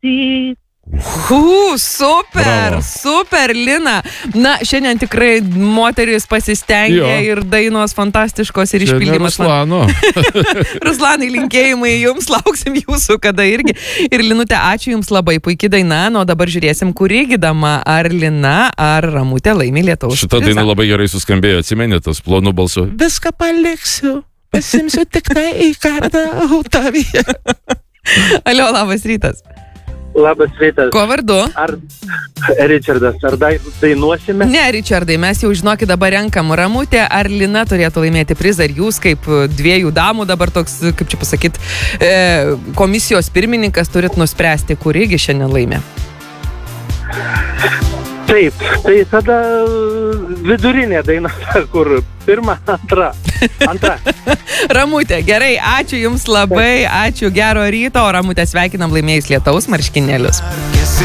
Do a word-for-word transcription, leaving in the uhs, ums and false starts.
matyt. U, super, Bravo. super, Lina. Na, šiandien tikrai moteris pasistengė Jo. ir dainos fantastiškos ir Čia ne išpildymas. Ruslano. Ruslanai, linkėjimai jums, lauksim jūsų kada irgi. Ir Linute, ačiū jums labai, puikiai daina. Nu, o dabar žiūrėsim, kuri gydama, ar Lina, ar Ramutė laimi Lietuvos Šita prizą. daina labai gerai suskambėjo, atsimeni tas plonų balsų. Viską paliksiu, pasimsiu tik tai į kartą tavyje. Alio, labas rytas. Labas rytas. Ko vardu? Ar Richardas, ar dai- dainuosime? Ne, Richardai, mes jau žinokit dabar renkam Ramutė, ar Lina turėtų laimėti prizą, ar jūs kaip dviejų damų dabar toks, kaip čia pasakyt, e, komisijos pirmininkas turit nuspręsti, kurigi šiandien laimė. Taip, tai tada vidurinė daina, kur pirma, antra. Antra. Ramutė, gerai, ačiū jums labai, ačiū, gero ryto, o Ramutė sveikinam laimėjus Lietaus marškinėlius.